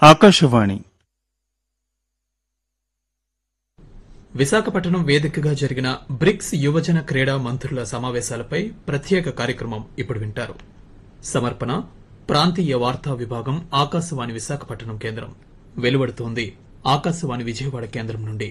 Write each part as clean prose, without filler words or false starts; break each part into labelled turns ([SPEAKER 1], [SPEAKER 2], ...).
[SPEAKER 1] ఆకాశవాణి
[SPEAKER 2] విశాఖపట్నం వేదికగా జరిగిన బ్రిక్స్ యువజన క్రీడా మంత్రుల సమావేశాలపై ప్రత్యేక కార్యక్రమం ఇప్పుడు వింటారు. సమర్పణ ప్రాంతీయ వార్తా విభాగం ఆకాశవాణి విశాఖపట్నం కేంద్రం. వెలువడుతోంది ఆకాశవాణి విజయవాడ కేంద్రం నుండి.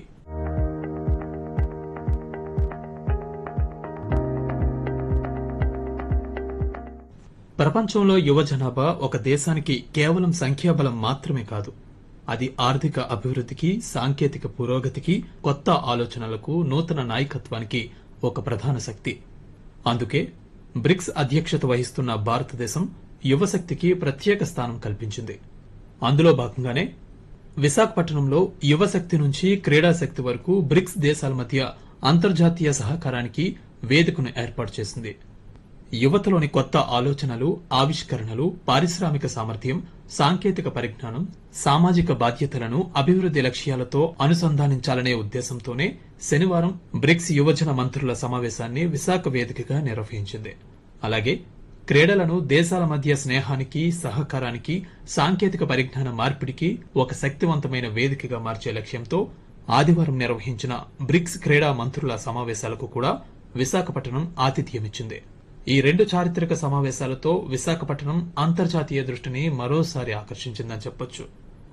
[SPEAKER 2] ప్రపంచంలో యువ జనాభా ఒక దేశానికి కేవలం సంఖ్యాబలం మాత్రమే కాదు, అది ఆర్థిక అభివృద్ధికి, సాంకేతిక పురోగతికి, కొత్త ఆలోచనలకు, నూతన నాయకత్వానికి ఒక ప్రధాన శక్తి. అందుకే బ్రిక్స్ అధ్యక్షత వహిస్తున్న భారతదేశం యువశక్తికి ప్రత్యేక స్థానం కల్పించింది. అందులో భాగంగానే విశాఖపట్నంలో యువశక్తి నుంచి క్రీడాశక్తి వరకు బ్రిక్స్ దేశాల మధ్య అంతర్జాతీయ సహకారానికి వేదికను ఏర్పాటు చేసింది. యువతలోని కొత్త ఆలోచనలు, ఆవిష్కరణలు, పారిశ్రామిక సామర్థ్యం, సాంకేతిక పరిజ్ఞానం, సామాజిక బాధ్యతలను అభివృద్ది లక్ష్యాలతో అనుసంధానించాలనే ఉద్దేశంతోనే శనివారం బ్రిక్స్ యువజన మంత్రుల సమావేశాన్ని విశాఖ వేదికగా నిర్వహించింది. అలాగే క్రీడలను దేశాల మధ్య స్నేహానికి, సహకారానికి, సాంకేతిక పరిజ్ఞాన మార్పిడికి ఒక శక్తివంతమైన వేదికగా మార్చే లక్ష్యంతో ఆదివారం నిర్వహించిన బ్రిక్స్ క్రీడా మంత్రుల సమావేశాలకు కూడా విశాఖపట్నం ఆతిథ్యమిచ్చింది. ఈ రెండు చారిత్రక సమావేశాలతో విశాఖపట్నం అంతర్జాతీయ దృష్టిని మరోసారి ఆకర్షించిందని చెప్పొచ్చు.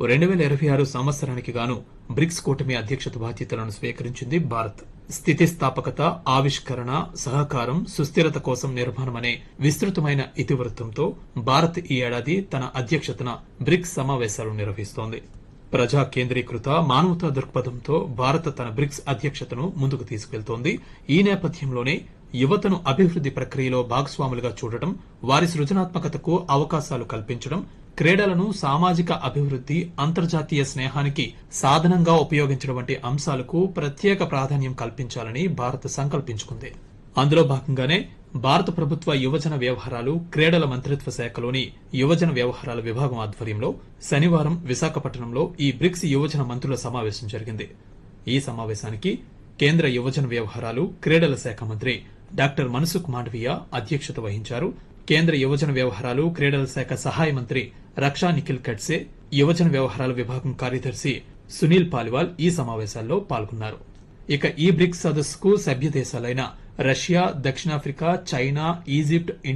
[SPEAKER 2] 2026 సంవత్సరానికి గాను బ్రిక్స్ కూటమి అధ్యక్షత బాధ్యతలను స్వీకరించింది భారత్. స్థితిస్థాపకత, ఆవిష్కరణ, సహకారం, సుస్థిరత కోసం నిర్మాణం అనే విస్తృతమైన ఇతివృత్తంతో భారత్ ఈ ఏడాది తన అధ్యక్షతన బ్రిక్స్ సమావేశాలు నిర్వహిస్తోంది. ప్రజా కేంద్రీకృత, మానవతా దృక్పథంతో భారత్ తన బ్రిక్స్ అధ్యక్షతను ముందుకు తీసుకెళ్తోంది. ఈ నేపథ్యంలోనే యువతను అభివృద్ది ప్రక్రియలో భాగస్వాములుగా చూడటం, వారి సృజనాత్మకతకు అవకాశాలు కల్పించడం, క్రీడలను సామాజిక అభివృద్ది, అంతర్జాతీయ స్నేహానికి సాధనంగా ఉపయోగించడం వంటి అంశాలకు ప్రత్యేక ప్రాధాన్యం కల్పించాలని భారత్ సంకల్పించుకుంది. అందులో భాగంగానే భారత ప్రభుత్వ యువజన వ్యవహారాలు, క్రీడల మంత్రిత్వ శాఖలోని యువజన వ్యవహారాల విభాగం ఆధ్వర్యంలో శనివారం విశాఖపట్నంలో ఈ బ్రిక్స్ యువజన మంత్రుల సమావేశం జరిగింది. ఈ సమావేశానికి కేంద్ర యువజన వ్యవహారాలు, క్రీడల శాఖ మంత్రి డాక్టర్ మన్సుఖ్ మాండవీయ అధ్యక్షత వహించారు. కేంద్ర యువజన వ్యవహారాలు, క్రీడల శాఖ సహాయ మంత్రి రక్షా నిఖిల్ ఖడ్సే, యువజన వ్యవహారాల విభాగం కార్యదర్శి సునీల్ పాలివాల్ ఈ సమావేశాల్లో పాల్గొన్నారు. ఇక ఈ బ్రిక్స్ సదస్సుకు సభ్య దేశాలైన రష్యా, దక్షిణాఫ్రికా, చైనా, ఈజిప్ట్,